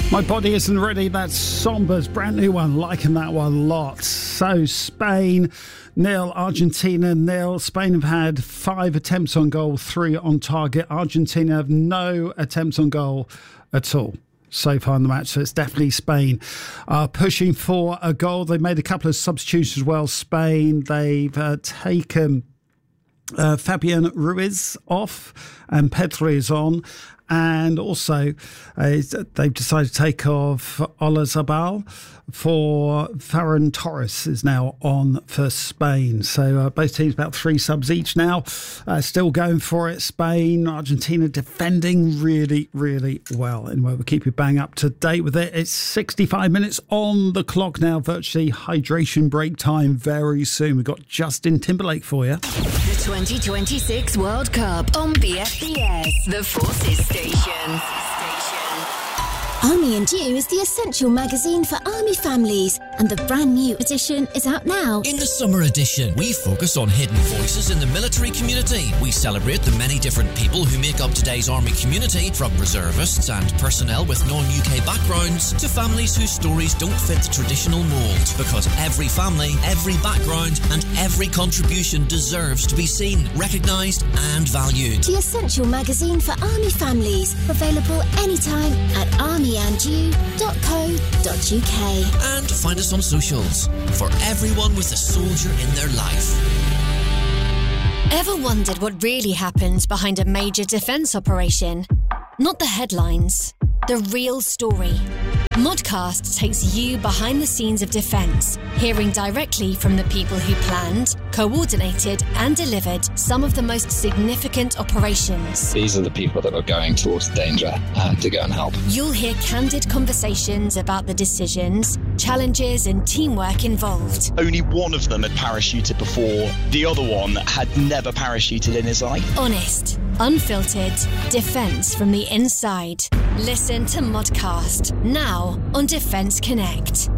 My Body Isn't Ready, that's Somber's brand new one, liking that one a lot. So Spain 0, Argentina 0. Spain have had 5 attempts on goal, 3 on target. Argentina have no attempts on goal at all so far in the match, so it's definitely Spain pushing for a goal. They've made a couple of substitutions as well, Spain. They've taken Fabian Ruiz off and Pedri is on. And also, they've decided to take off Oyarzabal for Ferran Torres is now on for Spain. So both teams about 3 subs each now. Still going for it. Spain, Argentina defending really, really well. Anyway, we'll keep you bang up to date with it. It's 65 minutes on the clock now. Virtually hydration break time very soon. We've got Justin Timberlake for you. The 2026 World Cup on BFBS, the Forces Station. Army and You is the essential magazine for Army families, and the brand new edition is out now. In the summer edition, we focus on hidden voices in the military community. We celebrate the many different people who make up today's Army community, from reservists and personnel with non-UK backgrounds to families whose stories don't fit the traditional mould. Because every family, every background and every contribution deserves to be seen, recognised and valued. The essential magazine for Army families, available anytime at armyandyou.co.uk. And find us on socials for everyone with a soldier in their life. Ever wondered what really happens behind a major defence operation? Not the headlines, the real story. Modcast takes you behind the scenes of defence, hearing directly from the people who planned, coordinated and delivered some of the most significant operations. These are the people that are going towards danger to go and help. You'll hear candid conversations about the decisions, challenges and teamwork involved. Only one of them had parachuted before. The other one had never parachuted in his life. Honest, unfiltered, defence from the inside. Listen to Modcast now on Defence Connect.